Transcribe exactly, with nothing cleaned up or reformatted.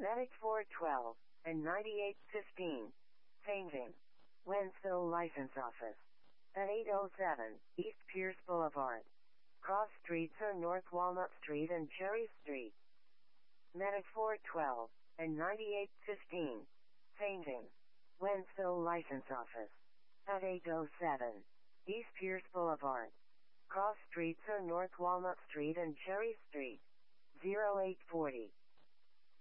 Medic four twelve and ninety-eight fifteen. Painting. Wentzville License Office. At eight oh seven East Pierce Boulevard. Cross streets are North Walnut Street and Cherry Street. Medic four twelve and ninety-eight fifteen. Painting. Wentzville License Office. At eight oh seven East Pierce Boulevard. Cross streets are North Walnut Street and Cherry Street. zero eight forty